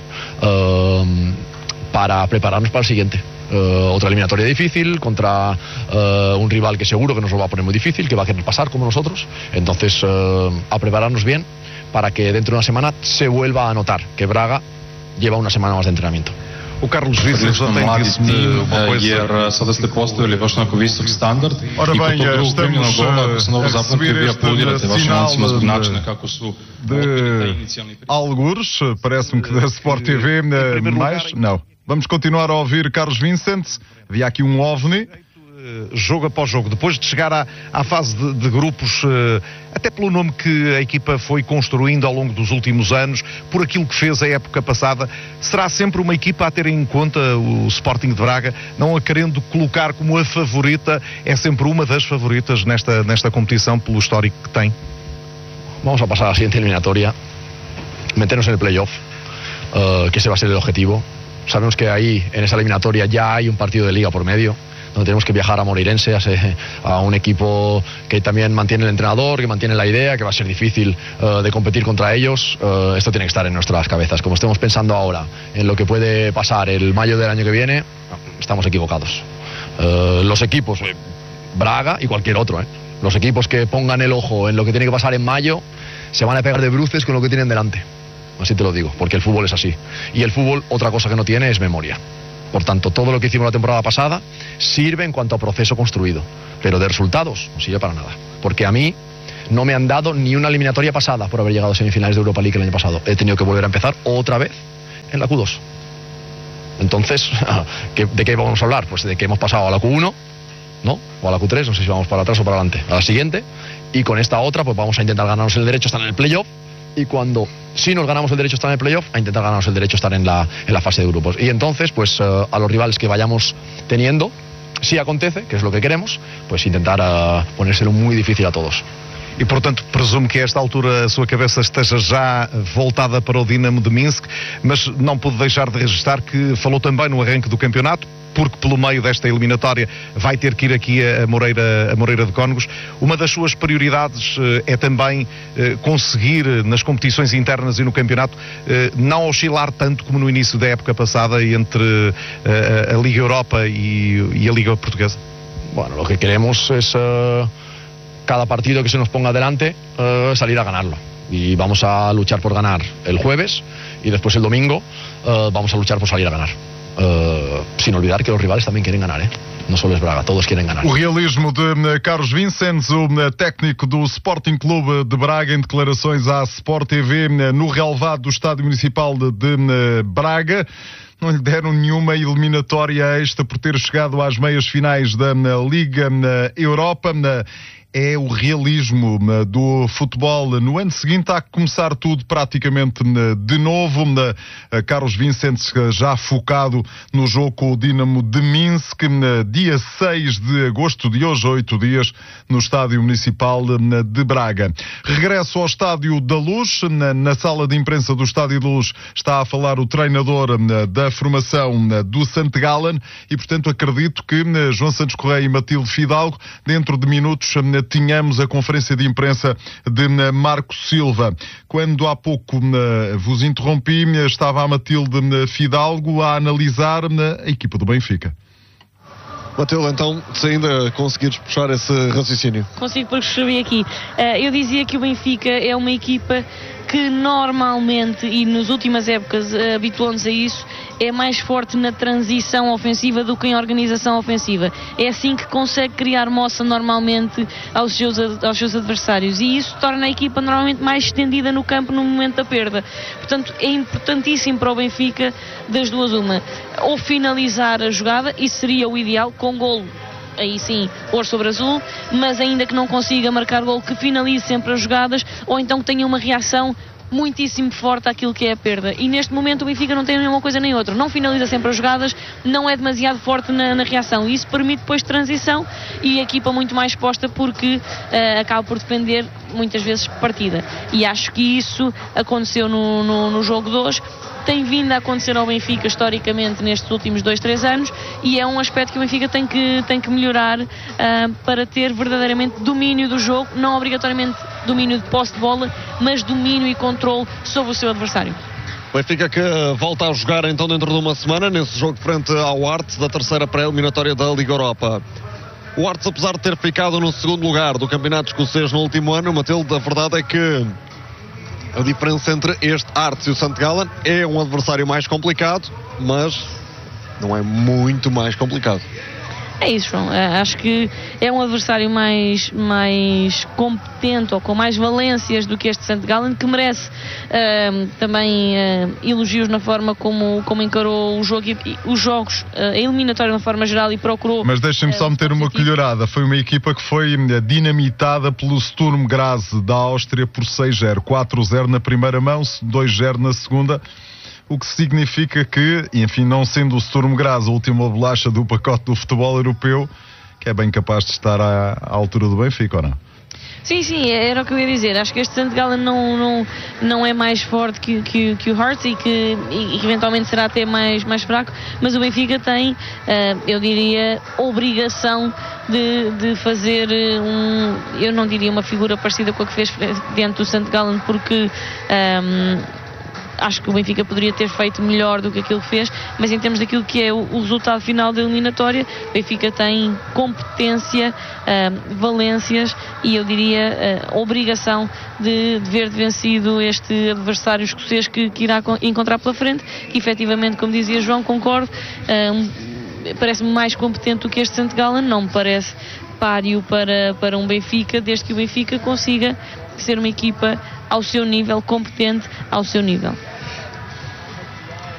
para prepararnos para el siguiente. Otra eliminatoria difícil contra un rival que seguro que nos lo va a poner muy difícil, que va a querer pasar como nosotros. Entonces, a prepararnos bien para que dentro de una semana se vuelva a notar que Braga lleva una semana más de entrenamiento. O Carlos Vicentes já tem disse-me uma coisa. Só da posto ele vaš na visok standard. Ora bem, estamos a receber este sinal de algures, parece-me que da Sport TV, mais não. Vamos continuar a ouvir Carlos Vicentes. Havia aqui um OVNI. Jogo após jogo, depois de chegar à fase de grupos, até pelo nome que a equipa foi construindo ao longo dos últimos anos, por aquilo que fez a época passada, será sempre uma equipa a ter em conta o Sporting de Braga, não a querendo colocar como a favorita, é sempre uma das favoritas nesta competição pelo histórico que tem? Vamos a pasar a la siguiente eliminatoria, meternos en el playoff, que ese va a ser el objetivo. Sabemos que ahí, en esa eliminatoria, ya hay un partido de liga por medio, donde tenemos que viajar a Moreirense, a un equipo que también mantiene el entrenador, que mantiene la idea, que va a ser difícil de competir contra ellos. Esto tiene que estar en nuestras cabezas. Como estemos pensando ahora en lo que puede pasar el mayo del año que viene, estamos equivocados. Los equipos, Braga y cualquier otro, los equipos que pongan el ojo en lo que tiene que pasar en mayo, se van a pegar de bruces con lo que tienen delante. Así te lo digo, porque el fútbol es así. Y el fútbol, otra cosa que no tiene es memoria. Por tanto, todo lo que hicimos la temporada pasada sirve en cuanto a proceso construido, pero de resultados no sirve para nada. Porque a mí no me han dado ni una eliminatoria pasada por haber llegado a semifinales de Europa League el año pasado. He tenido que volver a empezar otra vez en la Q2. Entonces, ¿de qué vamos a hablar? Pues de que hemos pasado a la Q1, ¿no? O a la Q3, no sé si vamos para atrás o para adelante, a la siguiente, y con esta otra pues vamos a intentar ganarnos el derecho a estar en el playoff, y cuando si nos ganamos el derecho a estar en el playoff, a intentar ganarnos el derecho a estar en la fase de grupos. Y entonces, pues a los rivales que vayamos teniendo, si acontece, que es lo que queremos, pues intentar ponérselo muy difícil a todos. E, portanto, presumo que a esta altura a sua cabeça esteja já voltada para o Dinamo de Minsk, mas não pude deixar de registrar que falou também no arranque do campeonato, porque pelo meio desta eliminatória vai ter que ir aqui a Moreira de Cónegos. Uma das suas prioridades é também conseguir, nas competições internas e no campeonato, não oscilar tanto como no início da época passada entre a Liga Europa e a Liga Portuguesa. Bueno, lo que queremos es cada partido que se nos ponga adelante salir a ganarlo. Y vamos a luchar por ganar el jueves y después el domingo vamos a luchar por salir a ganar. sin olvidar que los rivales también quieren ganar, no solo es Braga, todos quieren ganar. O realismo de Carlos Vicens, o técnico do Sporting Clube de Braga, em declarações à Sport TV no relvado do Estádio Municipal de Braga. Não lhe deram nenhuma eliminatória extra por ter chegado às meias finais da Liga Europa. É o realismo do futebol. No ano seguinte há que começar tudo praticamente de novo. Carlos Vicens já focado no jogo com o Dinamo de Minsk, dia 6 de agosto, de hoje, 8 dias, no Estádio Municipal de Braga. Regresso ao Estádio da Luz. Na sala de imprensa do Estádio da Luz está a falar o treinador da formação do St. Gallen e, portanto, acredito que João Santos Correia e Matilde Fidalgo, dentro de minutos, tínhamos a conferência de imprensa de Marco Silva. Quando há pouco vos interrompi, estava a Matilde Fidalgo a analisar a equipa do Benfica. Matilde, então, se ainda conseguires puxar esse raciocínio. Consigo, porque escrevi aqui. Eu dizia que o Benfica é uma equipa que normalmente, e nas últimas épocas habituou-nos a isso, é mais forte na transição ofensiva do que em organização ofensiva. É assim que consegue criar moça normalmente aos seus adversários, e isso torna a equipa normalmente mais estendida no campo no momento da perda. Portanto, é importantíssimo para o Benfica, das duas uma, ou finalizar a jogada, isso seria o ideal, com golo, aí sim, ouro sobre azul, mas ainda que não consiga marcar gol, que finalize sempre as jogadas, ou então que tenha uma reação muitíssimo forte àquilo que é a perda. E neste momento o Benfica não tem nenhuma coisa nem outra. Não finaliza sempre as jogadas, não é demasiado forte na reação. E isso permite depois transição e a equipa muito mais exposta, porque acaba por depender muitas vezes partida. E acho que isso aconteceu no jogo de hoje. Tem vindo a acontecer ao Benfica historicamente nestes últimos 2-3 anos, e é um aspecto que o Benfica tem que melhorar para ter verdadeiramente domínio do jogo, não obrigatoriamente domínio de posse de bola, mas domínio e controle sobre o seu adversário. Benfica que volta a jogar então dentro de uma semana, nesse jogo frente ao Arts, da terceira pré-eliminatória da Liga Europa. O Arts, apesar de ter ficado no segundo lugar do campeonato escocês no último ano, Matilde, a verdade é que a diferença entre este Arts e o St. Gallen é um adversário mais complicado, mas não é muito mais complicado. É isso, João. Acho que é um adversário mais competente, ou com mais valências do que este St. Gallen, que merece também elogios na forma como encarou o jogo os jogos, a eliminatória de uma forma geral, e procurou... Mas deixem-me só meter uma colherada. Foi uma equipa que foi dinamitada pelo Sturm Graz da Áustria por 6-0. 4-0 na primeira mão, 2-0 na segunda. O que significa que, enfim, não sendo o Sturm Graz a última bolacha do pacote do futebol europeu, que é bem capaz de estar à altura do Benfica, ou não? Sim, era o que eu ia dizer. Acho que este St. Gallen não é mais forte que o Hearts, e que eventualmente será até mais fraco, mas o Benfica tem, eu diria, obrigação de fazer eu não diria uma figura parecida com a que fez diante do St. Gallen, porque acho que o Benfica poderia ter feito melhor do que aquilo que fez, mas em termos daquilo que é o resultado final da eliminatória, o Benfica tem competência, valências e, eu diria, obrigação de ver vencido este adversário escocês que irá encontrar pela frente, que efetivamente, como dizia João, concordo, parece-me mais competente do que este St. Gallen. Não me parece páreo para um Benfica, desde que o Benfica consiga ser uma equipa ao seu nível, competente ao seu nível.